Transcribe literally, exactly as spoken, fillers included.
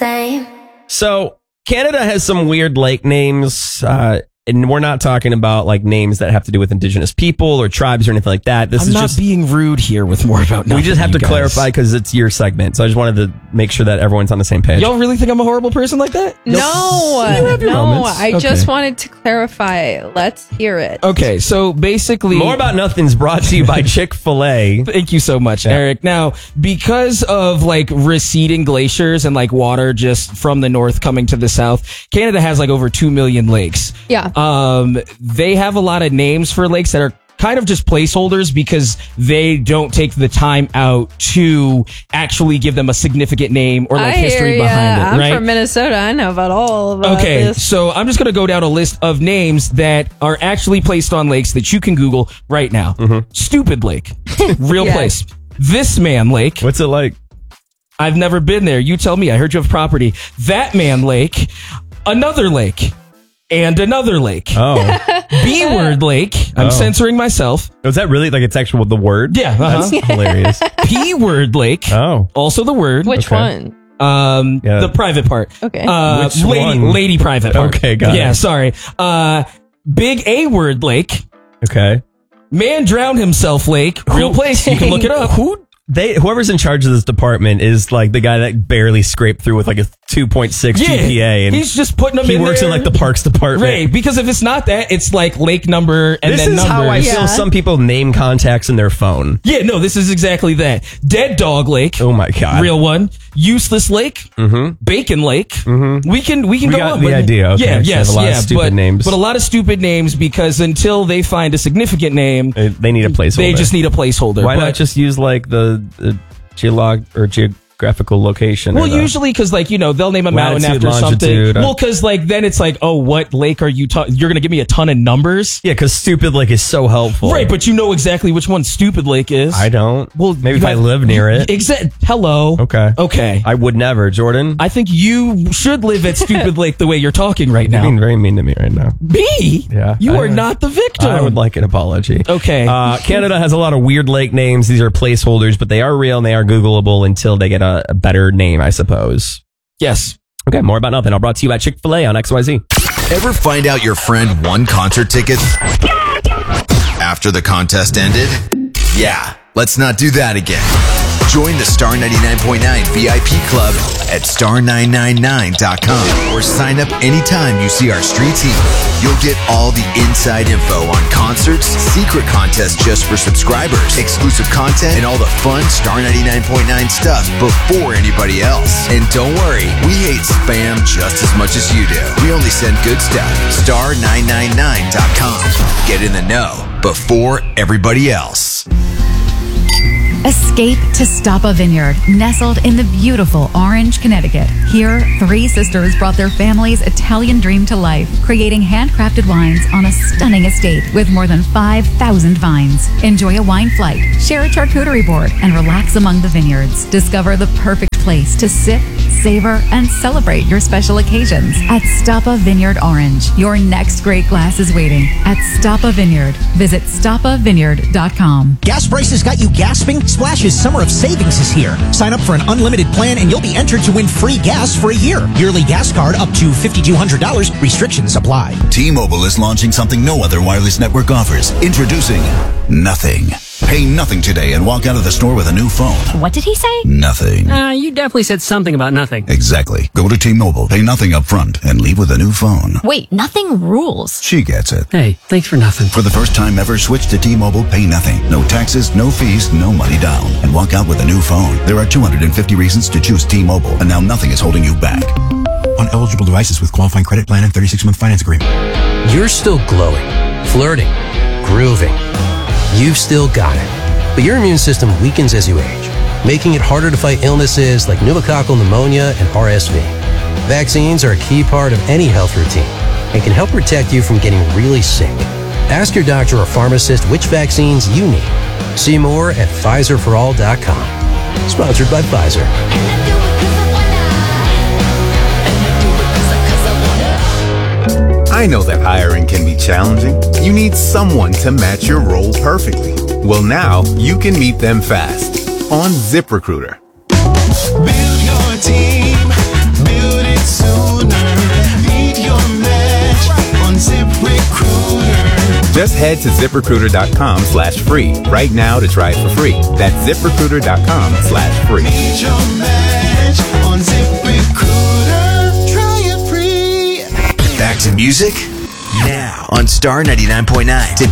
same. So Canada has some weird lake names. Uh, And we're not talking about like names that have to do with indigenous people or tribes or anything like that. This I'm is not just being rude here with more about nothing. We just have to you guys. clarify because it's your segment. So I just wanted to make sure that everyone's on the same page. Y'all really think I'm a horrible person like that? No, You have your no. moments. I Okay. just wanted to clarify. Let's hear it. Okay, so basically, More About Nothing's brought to you by Chick-fil-A. Thank you so much, Eric. Now, because of like receding glaciers and like water just from the north coming to the south, Canada has like over two million lakes. Yeah. Um, they have a lot of names for lakes that are kind of just placeholders because they don't take the time out to actually give them a significant name or like I history hear ya. behind it, I'm right? from Minnesota. I know about all about Okay, this. so I'm just going to go down a list of names that are actually placed on lakes that you can Google right now. Stupid Lake. Real Yes. place. This Man Lake. What's it like? I've never been there. You tell me. I heard you have property. That Man Lake. Another lake. And another lake. Oh. B-word Lake. I'm Oh. censoring myself. Was that really like it's actual the word? Yeah. Uh-huh. That's hilarious. P-word Lake. Oh. Also the word. Which Okay. one? Um, Yeah. the private part. Okay. Uh, Which lady, one? lady private part. Okay, got yeah, it. sorry. Uh, Big A-word Lake. Okay. Man drowned himself lake. Real place. You can look it up. Who they whoever's in charge of this department is like the guy that barely scraped through with like a two point six Yeah, G P A, and he's just putting them he in works there. in like the parks department. Right, because if it's not that, it's like lake number and This then is numbers. how I Yeah. feel some people name contacts in their phone. Yeah, no, this is exactly that. Dead Dog Lake. Oh my god. Real one. Useless Lake. Mm-hmm. Bacon Lake. Mm-hmm. We can we can We go got on. the but- idea. Okay, Yeah, so yes, a lot of yeah, stupid but, names. but a lot of stupid names because until they find a significant name, They, they need a placeholder. they just need a placeholder. Why But- not just use like the, the geolog or geographical location? Well, or the, usually because like you know they'll name a mountain Latitude, after something. longitude, uh, Well, because like then it's like, oh, what lake are you? Ta- you're gonna give me a ton of numbers, yeah, because stupid lake is so helpful. right? But you know exactly which one Stupid Lake is. I don't. Well, maybe you if I have- live near it. Exact. Hello. Okay. Okay. I would never, Jordan. I think you should live at Stupid Lake the way you're talking right You're now. being very mean to me right now. B. Yeah, You I are would- not the victim. I would like an apology. Okay. Uh, Canada has a lot of weird lake names. These are placeholders, but they are real and they are Googleable until they get a, a better name, I suppose. Yes. Okay, More About Nothing. All brought to you by Chick-fil-A on X Y Z. Ever find out your friend won concert tickets after the contest ended? Yeah, let's not do that again. Join the Star ninety-nine point nine V I P Club at star nine nine nine dot com or sign up anytime you see our street team. You'll get all the inside info on concerts, secret contests just for subscribers, exclusive content, and all the fun Star ninety-nine point nine stuff before anybody else. And don't worry, we hate spam just as much as you do. We only send good stuff. star nine nine nine dot com. Get in the know before everybody else. Escape to Stoppa Vineyard, nestled in the beautiful Orange, Connecticut. Here, three sisters brought their family's Italian dream to life, creating handcrafted wines on a stunning estate with more than five thousand vines. Enjoy a wine flight, share a charcuterie board, and relax among the vineyards. Discover the perfect place to sit, savor, and celebrate your special occasions at Stoppa Vineyard Orange. Your next great glass is waiting at Stoppa Vineyard. Visit stoppa vineyard dot com. Gas prices got you gasping? Splash's Summer of Savings is here. Sign up for an unlimited plan and you'll be entered to win free gas for a year. Yearly gas card up to five thousand two hundred dollars. Restrictions apply. T-Mobile is launching something no other wireless network offers. Introducing Nothing. Pay nothing today and walk out of the store with a new phone. What did he say? Nothing. Uh, you definitely said something about nothing. Exactly. Go to T-Mobile, pay nothing up front, and leave with a new phone. Wait, nothing rules. She gets it. Hey, thanks for nothing. For the first time ever, switch to T-Mobile, pay nothing. No taxes, no fees, no money down. And walk out with a new phone. There are two hundred fifty reasons to choose T-Mobile, and now nothing is holding you back. On eligible devices with qualifying credit plan and thirty-six month finance agreement. You're still glowing, flirting, grooving. You've still got it. But your immune system weakens as you age, making it harder to fight illnesses like pneumococcal pneumonia and R S V. Vaccines are a key part of any health routine and can help protect you from getting really sick. Ask your doctor or pharmacist which vaccines you need. See more at Pfizer for all dot com. Sponsored by Pfizer. I know that hiring can be challenging. You need someone to match your role perfectly. Well, now you can meet them fast on ZipRecruiter. Build your team. Build Just head to ZipRecruiter.com slash free right now to try it for free. That's ZipRecruiter.com slash free. Need your match on ZipRecruiter. Try it free. Back to music now on Star ninety-nine point nine. Tip